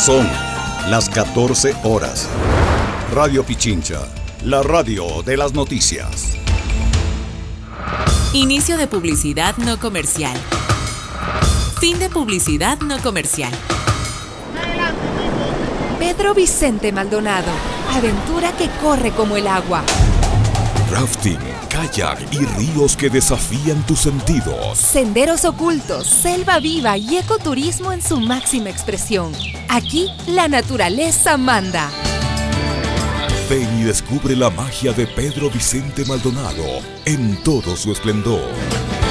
Son las 14 horas. Radio Pichincha, la radio de las noticias. Inicio de publicidad no comercial. Fin de publicidad no comercial. Pedro Vicente Maldonado, aventura que corre como el agua. Rafting, kayak y ríos que desafían tus sentidos. Senderos ocultos, selva viva y ecoturismo en su máxima expresión. Aquí la naturaleza manda. Ven y descubre la magia de Pedro Vicente Maldonado en todo su esplendor.